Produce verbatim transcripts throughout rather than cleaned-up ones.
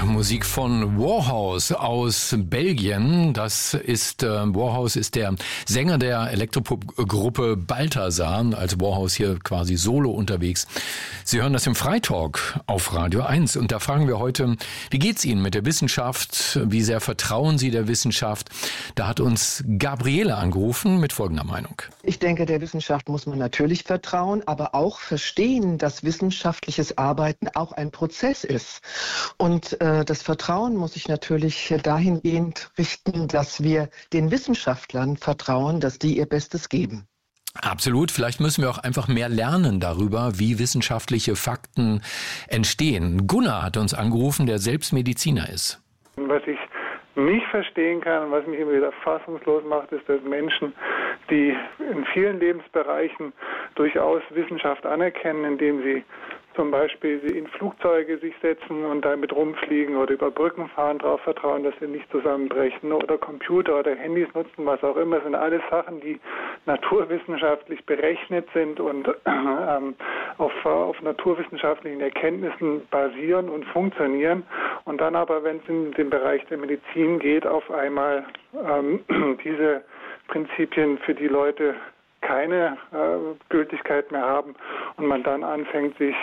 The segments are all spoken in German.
Musik von Warhouse aus Belgien. Das ist, äh, Warhouse ist der Sänger der Elektropop-Gruppe Balthasar, als Warhouse hier quasi solo unterwegs. Sie hören das im Freitalk auf Radio eins und da fragen wir heute, wie geht's Ihnen mit der Wissenschaft? Wie sehr vertrauen Sie der Wissenschaft? Da hat uns Gabriele angerufen mit folgender Meinung. Ich denke, der Wissenschaft muss man natürlich vertrauen, aber auch verstehen, dass wissenschaftliches Arbeiten auch ein Prozess ist. Und äh, das Vertrauen muss sich natürlich dahingehend richten, dass wir den Wissenschaftlern vertrauen, dass die ihr Bestes geben. Absolut. Vielleicht müssen wir auch einfach mehr lernen darüber, wie wissenschaftliche Fakten entstehen. Gunnar hat uns angerufen, der selbst Mediziner ist. Was ich nicht verstehen kann und was mich immer wieder fassungslos macht, ist, dass Menschen, die in vielen Lebensbereichen durchaus Wissenschaft anerkennen, indem sie zum Beispiel sie in Flugzeuge sich setzen und damit rumfliegen oder über Brücken fahren, darauf vertrauen, dass sie nicht zusammenbrechen, oder Computer oder Handys nutzen, was auch immer, das sind alles Sachen, die naturwissenschaftlich berechnet sind und ähm, auf, auf naturwissenschaftlichen Erkenntnissen basieren und funktionieren. Und dann aber, wenn es in den Bereich der Medizin geht, auf einmal ähm, diese Prinzipien für die Leute keine äh, Gültigkeit mehr haben und man dann anfängt, sich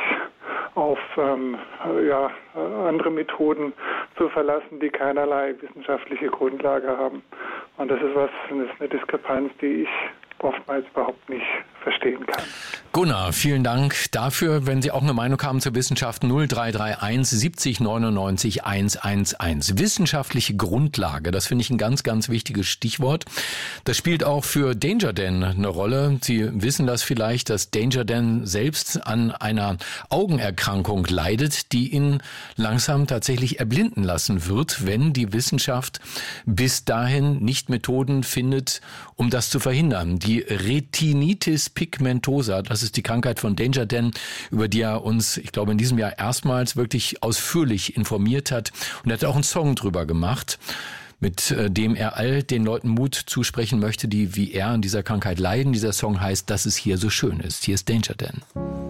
auf ähm, ja, andere Methoden zu verlassen, die keinerlei wissenschaftliche Grundlage haben. Und das ist was, das ist eine Diskrepanz, die ich oftmals überhaupt nicht verstehen kann. Gunnar, vielen Dank dafür. Wenn Sie auch eine Meinung haben zur Wissenschaft, null drei drei eins siebzig neunundneunzig hundertzehn. Wissenschaftliche Grundlage, das finde ich ein ganz, ganz wichtiges Stichwort. Das spielt auch für Danger Dan eine Rolle. Sie wissen das vielleicht, dass Danger Dan selbst an einer Augenerkrankung leidet, die ihn langsam tatsächlich erblinden lassen wird, wenn die Wissenschaft bis dahin nicht Methoden findet, um das zu verhindern. Die Retinitis pigmentosa, das ist die Krankheit von Danger Dan, über die er uns, ich glaube, in diesem Jahr erstmals wirklich ausführlich informiert hat. Und er hat auch einen Song drüber gemacht, mit dem er all den Leuten Mut zusprechen möchte, die wie er an dieser Krankheit leiden. Dieser Song heißt, dass es hier so schön ist. Hier ist Danger Dan.